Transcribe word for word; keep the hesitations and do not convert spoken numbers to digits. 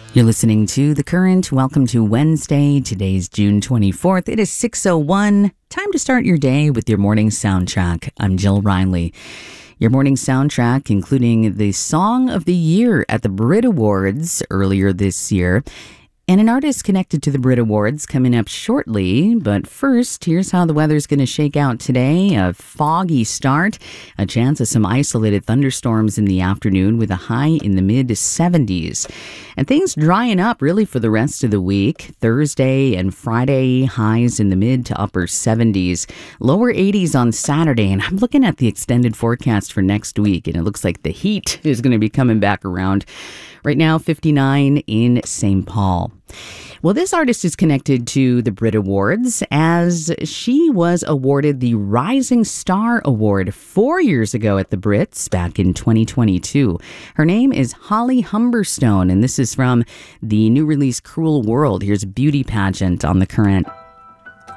You're listening to The Current. Welcome to Wednesday. Today's June twenty-fourth. It is six oh one. Time to start your day with your morning soundtrack. I'm Jill Riley. Your morning soundtrack, including the Song of the Year at the Brit Awards earlier this year, and an artist connected to the Brit Awards coming up shortly. But first, here's how the weather's going to shake out today. A foggy start, a chance of some isolated thunderstorms in the afternoon with a high in the mid seventies. And things drying up really for the rest of the week. Thursday and Friday, highs in the mid to upper seventies. Lower eighties on Saturday. And I'm looking at the extended forecast for next week, and it looks like the heat is going to be coming back around. Right now, fifty-nine in Saint Paul. Well, this artist is connected to the Brit Awards as she was awarded the Rising Star Award four years ago at the Brits back in twenty twenty-two. Her name is Holly Humberstone, and this is from the new release Cruel World. Here's Beauty Pageant on The Current.